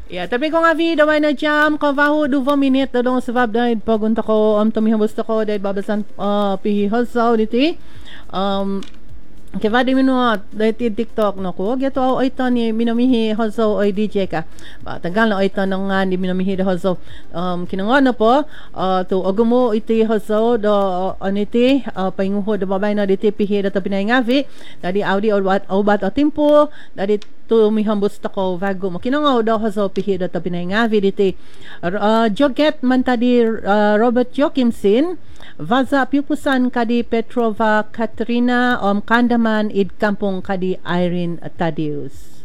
Ya, tapi kung avi daw na jam ko vahu 2 minit dong sebab dahil pagunta ko tumihan gusto ko dahil babasan pihi hosaw diti Keva di minuat dahil TikTok no ko geto au ito ni minamihi hosaw ay DJ ka ba tagal na ito nang nga di minamihi da hosaw kinangon na po to agumo iti hosaw do aniti painguho da babay na diti pihi da tapinay ngavi dadi audi obat o timpo dadi to mihambus ko vago mo kinangaw daw hosaw pihi da tapinay ngavi diti joget man tadi Robert Joachimson Vaza piupusan kadi Petrova Katrina Kandaman id kampung kadi Irene Tadius.